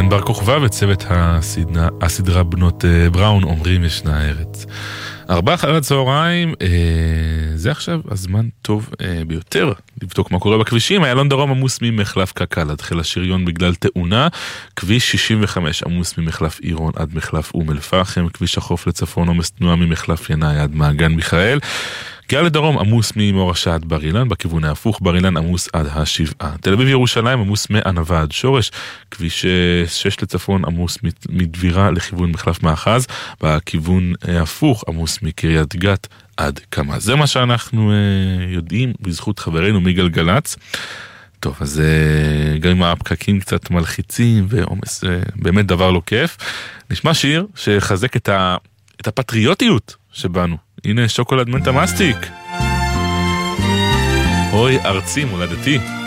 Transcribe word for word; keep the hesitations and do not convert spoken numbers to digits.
כן, בר כוכבא וצוות הסדרה, הסדרה בנות בראון אומרים ישנה הארץ. ארבע אחר הצהריים, אה, זה עכשיו הזמן טוב אה, ביותר לבדוק מה קורה בכבישים. איילון דרום עמוס ממחלף קק"ל עד חיל השריון בגלל תאונה, כביש שישים וחמש עמוס ממחלף עירון עד מחלף אום אל פחם, כביש החוף לצפון עומס תנועה ממחלף ינאי עד מעגן מיכאל, גאה לדרום עמוס ממורשה עד בר אילן, בכיוון ההפוך בר אילן עמוס עד השבעה, תל אביב ירושלים עמוס מענבה עד שורש, כביש שש לצפון עמוס מדבירה לכיוון מחלף מאחז, בכיוון ההפוך עמוס מקריית גת עד כמה. זה מה שאנחנו יודעים בזכות חברינו מגלגלץ. טוב, אז גם עם הפקקים קצת מלחיצים ועומס, באמת דבר לא כיף. נשמע שיר שחזק את, ה, את הפטריוטיות שבנו. הנה שוקולד מנטה מסטיק. אוי ארצי מולדתי.